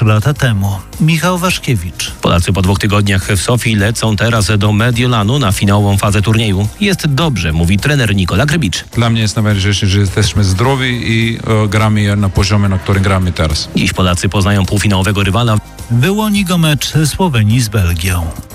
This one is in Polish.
3 lata temu. Michał Waszkiewicz. Polacy po 2 tygodniach w Sofii lecą teraz do Mediolanu na finałową fazę turnieju. Jest dobrze, mówi trener Nikola Grbicz. Dla mnie jest najważniejsze, że jesteśmy zdrowi i gramy na poziomie, na którym gramy teraz. Dziś Polacy poznają półfinałowego rywala. Wyłoni go mecz Słowenii z Belgią.